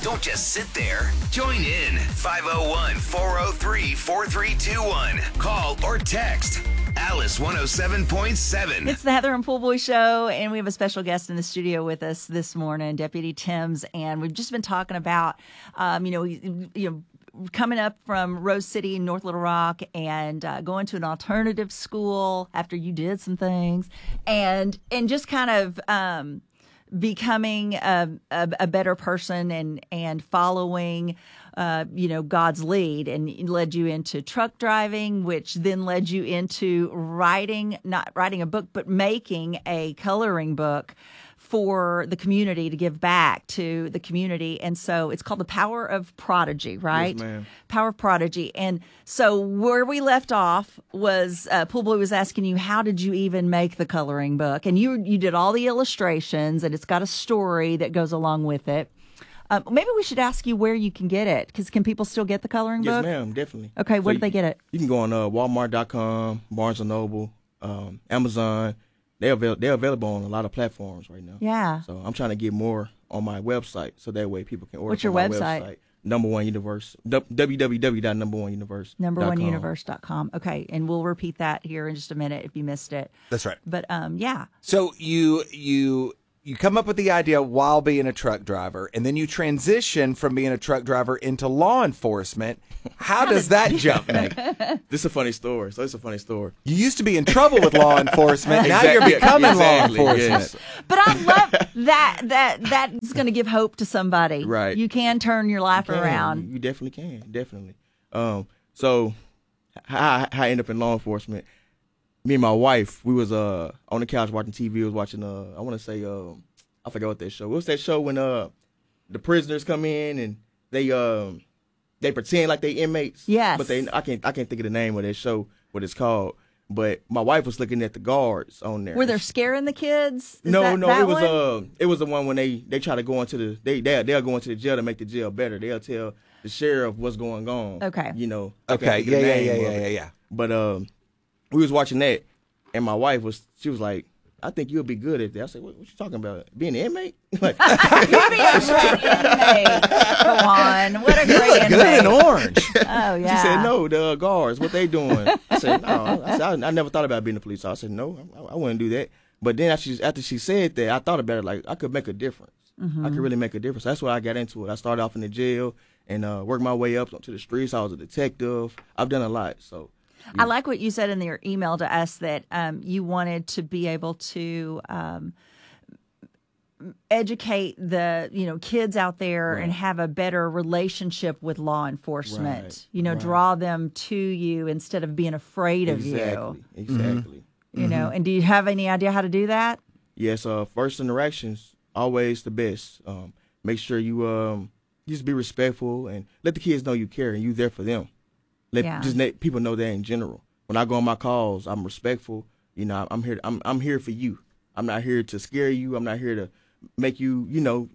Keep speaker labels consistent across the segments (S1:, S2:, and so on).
S1: Don't just sit there. Join in. 501-403-4321. Call or text. Alice 107.7.
S2: It's the Heather and Pool Boy Show, and we have a special guest in the studio with us this morning, Deputy Timms, and we've just been talking about, coming up from Rose City, North Little Rock, and going to an alternative school after you did some things, and just kind of becoming a better person and following God's lead, and it led you into truck driving, which then led you into not writing a book, but making a coloring book for the community to give back to the community. And so it's called The Power of Prodigy, right?
S3: Yes, ma'am.
S2: Power of Prodigy. And so where we left off was Pool Boy was asking you, how did you even make the coloring book? And you did all the illustrations, and it's got a story that goes along with it. Maybe we should ask you where you can get it, because can people still get the coloring book?
S3: Yes, ma'am, definitely.
S2: Okay, where do they get it?
S3: You can go on Walmart.com, Barnes & Noble, Amazon. They're available on a lot of platforms right now.
S2: Yeah.
S3: So I'm trying to get more on my website, so that way people can order.
S2: What's your
S3: from my
S2: website?
S3: Website, Number One Universe, www.numberOneUniverse.
S2: Number1universe.com. Okay, and we'll repeat that here in just a minute if you missed it.
S4: That's right.
S2: But yeah.
S4: So you come up with the idea while being a truck driver, and then you transition from being a truck driver into law enforcement. How does that jump make?
S3: This is a funny story.
S4: You used to be in trouble with law enforcement. Now you're
S3: Exactly.
S4: becoming
S3: Exactly.
S4: law enforcement.
S3: Yes.
S2: But I love that's going to give hope to somebody.
S3: Right.
S2: You can turn your life around.
S3: You definitely can. Definitely. So how I ended up in law enforcement, me and my wife, we was on the couch watching TV. We was watching I want to say I forgot what that show. What's that show when the prisoners come in and they pretend like they inmates?
S2: Yes.
S3: But I can't think of the name of that show, what it's called. But my wife was looking at the guards on there.
S2: Were they scaring the kids? Is
S3: No,
S2: that
S3: it was
S2: one?
S3: it was the one when they try to go into they'll go into the jail to make the jail better. They'll tell the sheriff what's going on.
S2: Okay.
S4: Okay. Yeah.
S3: But we was watching that, and my wife was like, I think you'll be good at that. I said, what you talking about? Being an inmate? Like,
S2: You'd be a great inmate. Come on. What a great inmate.
S4: Good and orange.
S2: Oh, yeah.
S3: she said, no, the guards, what they doing? I said, no. I never thought about being a police officer. I said, no, I wouldn't do that. But then after she said that, I thought about it, like, I could make a difference. I could really make a difference. That's why I got into it. I started off in the jail and worked my way up to the streets. I was a detective. I've done a lot, so.
S2: I like what you said in your email to us that you wanted to be able to educate the kids out there and have a better relationship with law enforcement.
S3: Right.
S2: Draw them to you instead of being afraid of you.
S3: Exactly.
S2: And do you have any idea how to do that?
S3: Yes. First interactions always the best. Make sure you just be respectful and let the kids know you care and you there for them. Just let people know that in general. When I go on my calls, I'm respectful. I'm here. I'm here for you. I'm not here to scare you. I'm not here to make you,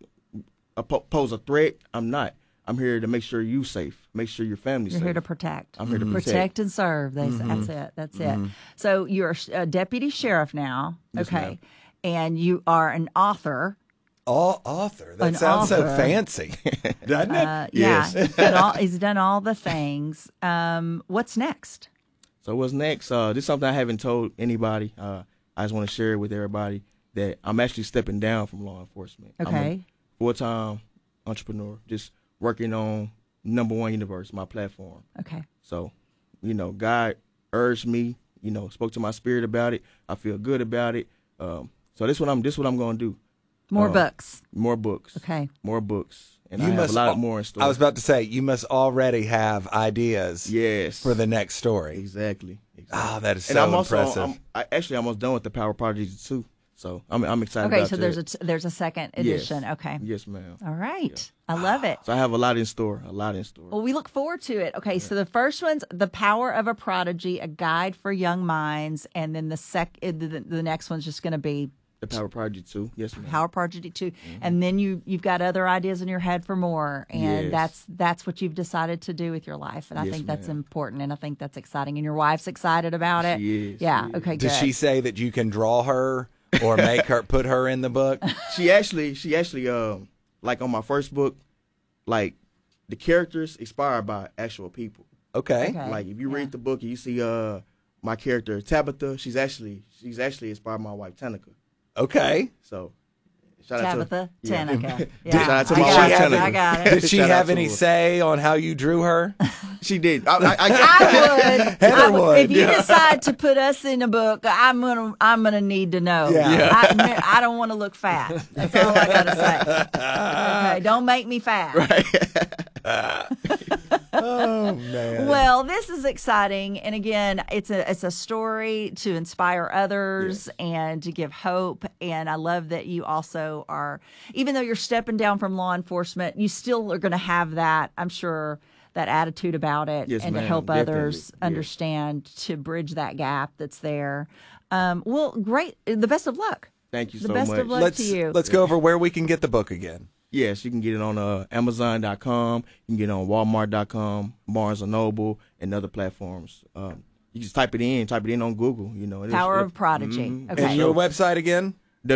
S3: pose a threat. I'm not. I'm here to make sure you're safe. Make sure your family's safe.
S2: You're here to protect.
S3: I'm here to
S2: protect and serve. That's it. That's it. So you're a deputy sheriff now.
S3: Yes,
S2: okay,
S3: ma'am.
S2: and you are an author.
S4: Author. That
S2: An
S4: sounds so
S2: author.
S4: fancy, doesn't it?
S2: Yeah, he's done all the things. What's next?
S3: So what's next? This is something I haven't told anybody. I just want to share it with everybody that I'm actually stepping down from law enforcement.
S2: Okay.
S3: I'm a full-time entrepreneur, just working on Number One Universe, my platform.
S2: Okay.
S3: So, God urged me, spoke to my spirit about it. I feel good about it. So this what I'm going to do.
S2: More books.
S3: More books.
S2: Okay.
S3: More books. And I have a lot more in store.
S4: I was about to say, you must already have ideas
S3: Yes.
S4: for the next story.
S3: Exactly.
S4: Ah, that is
S3: And
S4: so
S3: I'm also,
S4: impressive.
S3: I'm almost done with the Power Project too. So I'm excited
S2: Okay,
S3: about
S2: so
S3: that.
S2: there's a second edition.
S3: Yes.
S2: Okay.
S3: Yes, ma'am.
S2: All right. I love it.
S3: So I have a lot in store.
S2: Well, we look forward to it. Okay, so the first one's The Power of a Prodigy, a guide for young minds, and then the next one's just going to be
S3: The Power Project 2. Yes, ma'am.
S2: Power Project 2, and then you've got other ideas in your head for more, and
S3: Yes.
S2: that's what you've decided to do with your life, and I
S3: Yes,
S2: think that's
S3: ma'am.
S2: important, and I think that's exciting, and your wife's excited about it.
S3: She is,
S2: Yeah.
S3: she is.
S2: Okay.
S4: Does
S2: good.
S4: she say that you can draw her or make her put her in the book?
S3: She actually like on my first book, like the characters inspired by actual people.
S4: Okay.
S3: Like if you read the book and you see my character Tabitha, she's actually inspired by my wife Tanika.
S4: Okay.
S3: So
S2: Tabitha Tanika.
S3: Shout out to
S2: I
S3: my
S2: got
S3: wife
S2: it.
S3: Tanika.
S2: I got it.
S4: Did she
S3: Shout out
S4: have
S3: to
S4: any
S3: her.
S4: say on how you drew her?
S3: She did.
S2: I would.
S4: Heather would,
S2: If you
S4: yeah.
S2: decide to put us in a book, I'm gonna need to know.
S4: Yeah.
S2: I don't want to look fat. That's all I gotta say. Okay, don't make me fat.
S4: Oh man.
S2: Well, this is exciting, and again, it's a story to inspire others and to give hope. And I love that you also are, even though you're stepping down from law enforcement, you still are going to have that, I'm sure, that attitude about it,
S3: Yes,
S2: and to
S3: ma'am,
S2: help others
S3: definitely.
S2: understand, to bridge that gap that's there. Well, great. The best of luck.
S3: Thank you
S2: The
S3: so
S2: best
S3: much.
S2: of luck to you.
S4: Let's go over where we can get the book again.
S3: Yes, you can get it on Amazon.com. You can get it on Walmart.com, Barnes & Noble, and other platforms. You just type it in on Google. You know,
S2: Power of Prodigy.
S3: Mhm.
S2: Okay.
S4: And your website again?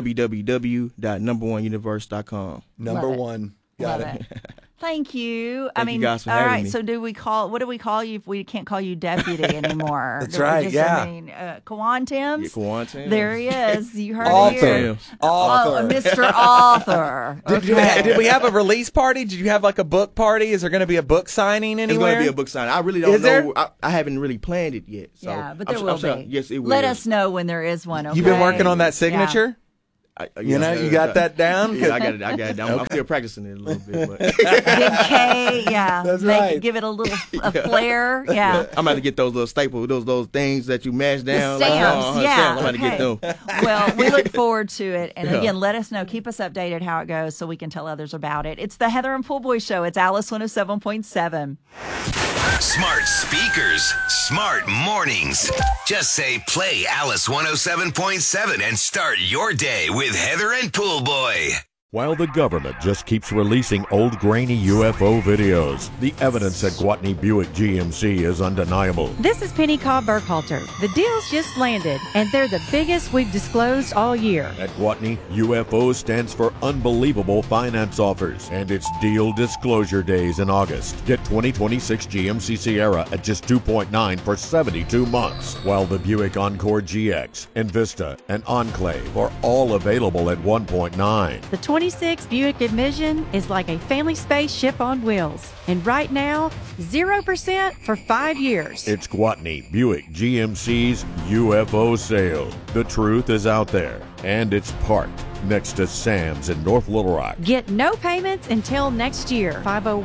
S3: www.number1universe.com.
S4: Number
S2: Love it.
S4: one. Got
S2: Love
S4: it.
S2: it. Thank you.
S3: Thank you guys for
S2: all
S3: having
S2: right.
S3: me.
S2: So, what do we call you if we can't call you deputy anymore?
S4: That's
S2: Do we
S4: right,
S2: just,
S4: yeah.
S2: I mean, Kawan Timms.
S3: Yeah, Kawan Timms.
S2: There he is. You heard
S4: Author.
S2: it here.
S4: Author.
S2: Oh, Mr. Author.
S4: Did we have a release party? Did you have like a book party? Is there going to be a book signing
S3: It's
S4: anywhere?
S3: going to be a book signing. I really don't
S4: Is there?
S3: know. I haven't really planned it yet. So
S2: Yeah, but
S3: I'm
S2: there
S3: su-
S2: will
S3: I'm sure-
S2: be.
S3: Yes, it will.
S2: Let us know when there is one. Okay?
S4: You've been working on that signature? You know, you got that down?
S3: Yeah, I got it. I'm still practicing it a little bit. But
S2: Big K, yeah.
S4: That's
S2: Make
S4: right.
S2: it, give it a little flair. Yeah.
S3: I'm about to get those little staples, those things that you mash down.
S2: The stamps,
S3: like,
S2: yeah.
S3: stamps. I'm about to get
S2: okay.
S3: them.
S2: Well, we look forward to it. And
S3: Yeah.
S2: again, let us know. Keep us updated how it goes so we can tell others about it. It's the Heather and Pool Boy Show. It's Alice 107.7.
S1: Smart speakers, smart mornings. Just say play Alice 107.7 and start your day with Heather and Pool Boy.
S5: While the government just keeps releasing old grainy UFO videos, the evidence at Gwatney Buick GMC is undeniable.
S6: This is Penny Cobb Burkhalter. The deals just landed, and they're the biggest we've disclosed all year.
S5: At Gwatney, UFO stands for Unbelievable Finance Offers, and it's Deal Disclosure Days in August. Get 2026 GMC Sierra at just 2.9 for 72 months, while the Buick Encore GX, Envista, and Enclave are all available at 1.9.
S6: The 26 Buick Envision is like a family spaceship on wheels. And right now, 0% for 5 years.
S5: It's Gwatney Buick GMC's UFO sale. The truth is out there, and it's parked next to Sam's in North Little Rock.
S6: Get no payments until next year.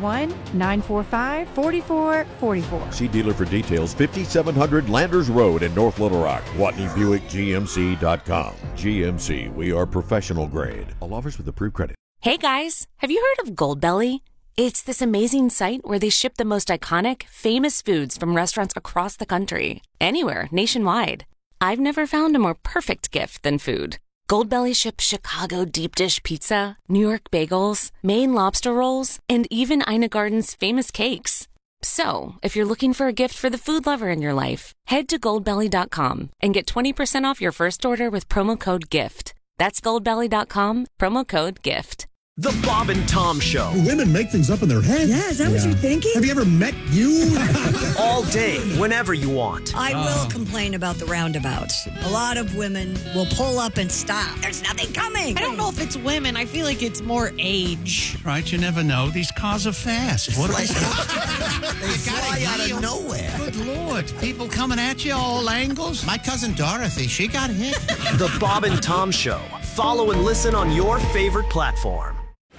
S6: 501-945-4444.
S5: See dealer for details. 5700 Landers Road in North Little Rock. WatneyBuickGMC.com. GMC, we are professional grade. All offers with approved credit.
S7: Hey guys, have you heard of Goldbelly? It's this amazing site where they ship the most iconic, famous foods from restaurants across the country, anywhere, nationwide. I've never found a more perfect gift than food. Goldbelly ships Chicago deep dish pizza, New York bagels, Maine lobster rolls, and even Ina Garden's famous cakes. So, if you're looking for a gift for the food lover in your life, head to goldbelly.com and get 20% off your first order with promo code GIFT. That's goldbelly.com, promo code GIFT.
S8: The Bob and Tom Show.
S9: Women make things up in their head.
S10: Yeah, is that what you're thinking?
S9: Have you ever met you?
S8: All day, whenever you want.
S10: I will complain about the roundabouts. A lot of women will pull up and stop. There's nothing coming.
S11: I don't know if it's women. I feel like it's more age.
S12: Right, you never know. These cars are fast. What are they?
S8: They fly out of nowhere.
S12: Good Lord. People coming at you all angles. My cousin Dorothy, she got hit.
S8: The Bob and Tom Show. Follow and listen on your favorite platform.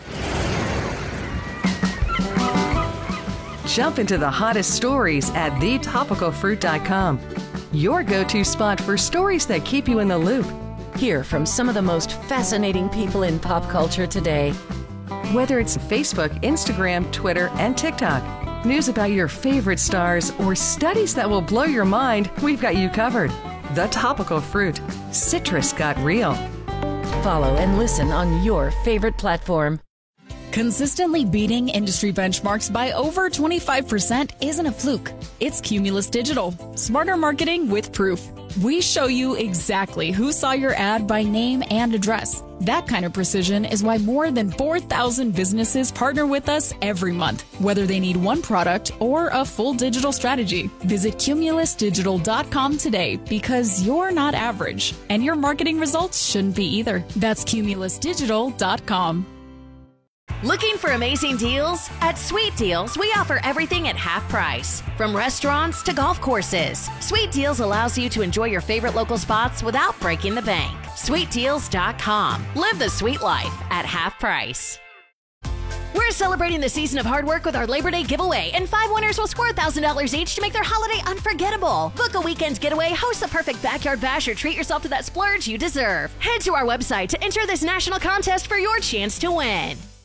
S13: Jump into the hottest stories at thetopicalfruit.com. Your go-to spot for stories that keep you in the loop.
S14: Hear from some of the most fascinating people in pop culture today.
S13: Whether it's Facebook, Instagram, Twitter, and TikTok, news about your favorite stars, or studies that will blow your mind, we've got you covered. The Topical Fruit. Citrus got real.
S14: Follow and listen on your favorite platform.
S15: Consistently beating industry benchmarks by over 25% isn't a fluke. It's Cumulus Digital. Smarter marketing with proof. We show you exactly who saw your ad by name and address. That kind of precision is why more than 4,000 businesses partner with us every month, whether they need one product or a full digital strategy. Visit cumulusdigital.com today because you're not average, and your marketing results shouldn't be either. That's cumulusdigital.com.
S16: Looking for amazing deals? At Sweet Deals, we offer everything at half price. From restaurants to golf courses, Sweet Deals allows you to enjoy your favorite local spots without breaking the bank. SweetDeals.com. Live the sweet life at half price. We're celebrating the season of hard work with our Labor Day giveaway, and 5 winners will score $1,000 each to make their holiday unforgettable. Book a weekend getaway, host the perfect backyard bash, or treat yourself to that splurge you deserve. Head to our website to enter this national contest for your chance to win.